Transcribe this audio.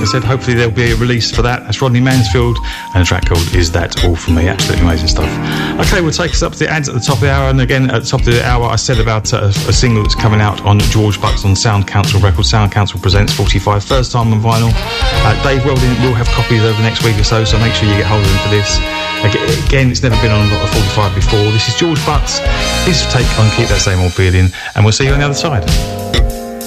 said, hopefully there'll be a release for that. That's Rodney Mansfield, and a track called Is That All For Me? Absolutely amazing stuff. Okay, we'll take us up to the ads at the top of the hour, and again at the top of the hour I said about a single that's coming out on George Bucks on Sound Council Records. Sound Council presents 45, first time on vinyl. Dave Welding will have copies over the next week or so make sure you get hold of him for this. Again, it's never been on a 45 before. This is George Bucks, his take on Keep That Same Old Feeling, and we'll see you on the other side.